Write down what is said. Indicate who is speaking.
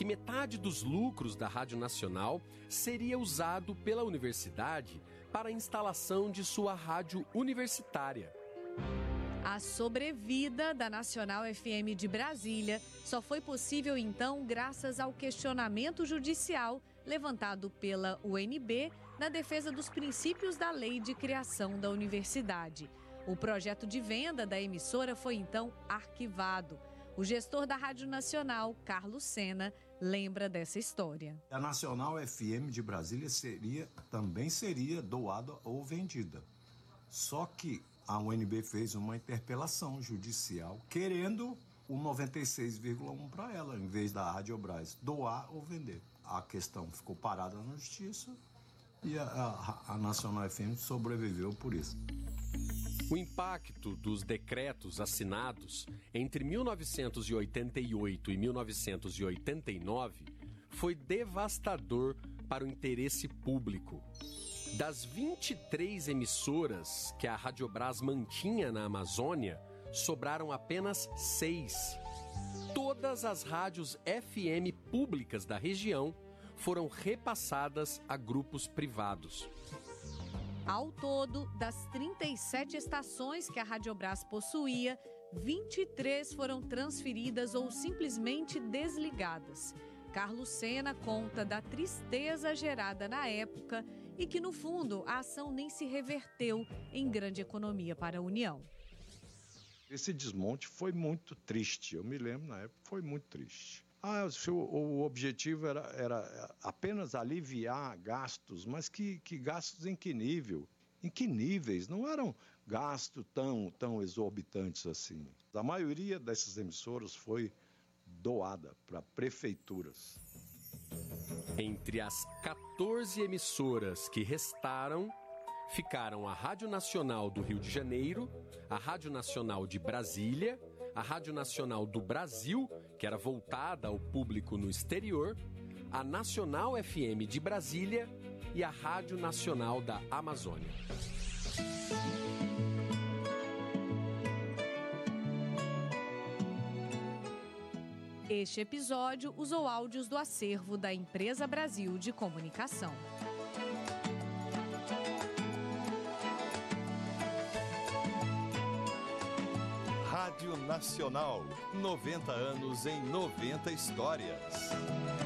Speaker 1: que metade dos lucros da Rádio Nacional seria usado pela universidade para a instalação de sua rádio universitária.
Speaker 2: A sobrevida da Nacional FM de Brasília só foi possível, então, graças ao questionamento judicial levantado pela UNB na defesa dos princípios da lei de criação da universidade. O projeto de venda da emissora foi, então, arquivado. O gestor da Rádio Nacional, Carlos Sena, lembra dessa história.
Speaker 3: A Nacional FM de Brasília também seria doada ou vendida. Só que a UNB fez uma interpelação judicial querendo o 96,1 para ela, em vez da Rádio Brás doar ou vender. A questão ficou parada na justiça e a Nacional FM sobreviveu por isso.
Speaker 1: O impacto dos decretos assinados entre 1988 e 1989 foi devastador para o interesse público. Das 23 emissoras que a Radiobras mantinha na Amazônia, sobraram apenas 6. Todas as rádios FM públicas da região foram repassadas a grupos privados.
Speaker 2: Ao todo, das 37 estações que a Radiobras possuía, 23 foram transferidas ou simplesmente desligadas. Carlos Sena conta da tristeza gerada na época e que, no fundo, a ação nem se reverteu em grande economia para a União.
Speaker 4: Esse desmonte foi muito triste, eu me lembro na época, foi muito triste. O objetivo era apenas aliviar gastos, mas que gastos em que nível? Em que níveis? Não eram gastos tão exorbitantes assim. A maioria dessas emissoras foi doada para prefeituras.
Speaker 1: Entre as 14 emissoras que restaram, ficaram a Rádio Nacional do Rio de Janeiro, a Rádio Nacional de Brasília, a Rádio Nacional do Brasil, que era voltada ao público no exterior, a Nacional FM de Brasília e a Rádio Nacional da Amazônia.
Speaker 2: Este episódio usou áudios do acervo da Empresa Brasil de Comunicação.
Speaker 5: Rádio Nacional, 90 anos em 90 histórias.